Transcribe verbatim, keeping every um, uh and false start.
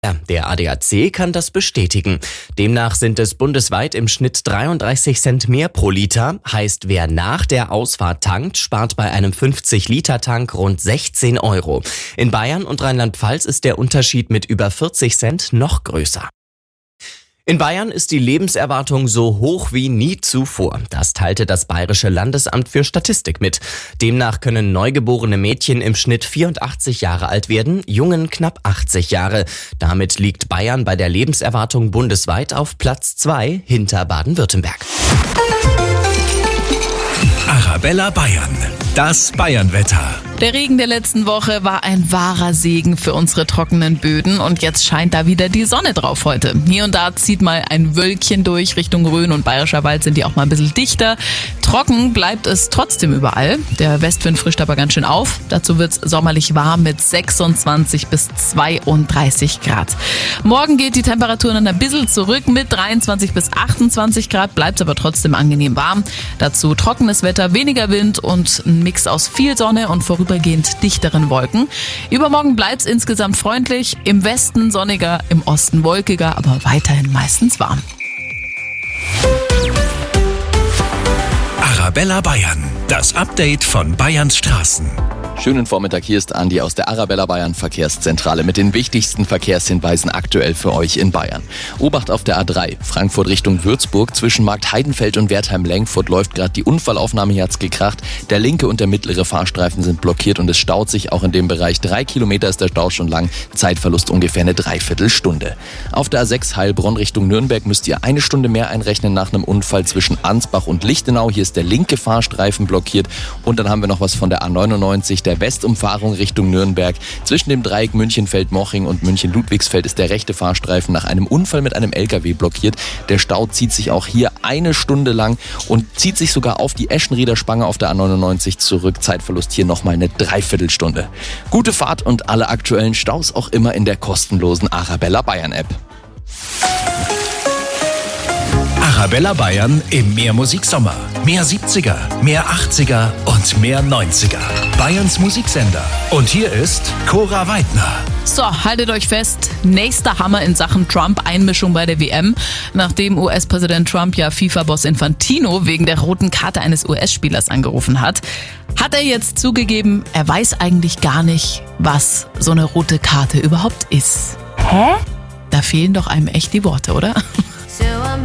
Ja, der A D A C kann das bestätigen. Demnach sind es bundesweit im Schnitt dreiunddreißig Cent mehr pro Liter. Heißt, wer nach der Ausfahrt tankt, spart bei einem fünfzig Liter Tank rund sechzehn Euro. In Bayern und Rheinland-Pfalz ist der Unterschied mit über vierzig Cent noch größer. In Bayern ist die Lebenserwartung so hoch wie nie zuvor. Das teilte das Bayerische Landesamt für Statistik mit. Demnach können neugeborene Mädchen im Schnitt vierundachtzig Jahre alt werden, Jungen knapp achtzig Jahre. Damit liegt Bayern bei der Lebenserwartung bundesweit auf Platz zwei hinter Baden-Württemberg. Arabella Bayern, das Bayernwetter. Der Regen der letzten Woche war ein wahrer Segen für unsere trockenen Böden und jetzt scheint da wieder die Sonne drauf heute. Hier und da zieht mal ein Wölkchen durch, Richtung Rhön und Bayerischer Wald sind die auch mal ein bisschen dichter. Trocken bleibt es trotzdem überall. Der Westwind frischt aber ganz schön auf. Dazu wird's sommerlich warm mit sechsundzwanzig bis zweiunddreißig Grad. Morgen geht die Temperatur dann ein bisschen zurück mit dreiundzwanzig bis achtundzwanzig Grad, bleibt aber trotzdem angenehm warm. Dazu trockenes Wetter, weniger Wind und ein Mix aus viel Sonne und vorübergehend dichteren Wolken. Übermorgen bleibt's insgesamt freundlich, im Westen sonniger, im Osten wolkiger, aber weiterhin meistens warm. Arabella Bayern, das Update von Bayerns Straßen. Schönen Vormittag, hier ist Andi aus der Arabella Bayern Verkehrszentrale mit den wichtigsten Verkehrshinweisen aktuell für euch in Bayern. Obacht auf der A drei, Frankfurt Richtung Würzburg, zwischen Markt Heidenfeld und Wertheim-Lengfurt läuft gerade die Unfallaufnahme, hier hat's gekracht. Der linke und der mittlere Fahrstreifen sind blockiert und es staut sich auch in dem Bereich. Drei Kilometer ist der Stau schon lang, Zeitverlust ungefähr eine Dreiviertelstunde. Auf der A sechs Heilbronn Richtung Nürnberg müsst ihr eine Stunde mehr einrechnen nach einem Unfall zwischen Ansbach und Lichtenau. Hier ist der linke Fahrstreifen blockiert und dann haben wir noch was von der A neunundneunzig, der Westumfahrung Richtung Nürnberg. Zwischen dem Dreieck München-Feldmoching und München-Ludwigsfeld ist der rechte Fahrstreifen nach einem Unfall mit einem L K W blockiert. Der Stau zieht sich auch hier eine Stunde lang und zieht sich sogar auf die Eschenrieder Spange auf der A neunundneunzig zurück. Zeitverlust hier nochmal eine Dreiviertelstunde. Gute Fahrt und alle aktuellen Staus auch immer in der kostenlosen Arabella Bayern App. Arabella Bayern im Mehr Musiksommer. Mehr siebziger, mehr achtziger und mehr neunziger. Bayerns Musiksender. Und hier ist Cora Weidner. So, haltet euch fest, nächster Hammer in Sachen Trump-Einmischung bei der W M. Nachdem U S-Präsident Trump ja FIFA-Boss Infantino wegen der roten Karte eines U S-Spielers angerufen hat, hat er jetzt zugegeben, er weiß eigentlich gar nicht, was so eine rote Karte überhaupt ist. Hä? Da fehlen doch einem echt die Worte, oder?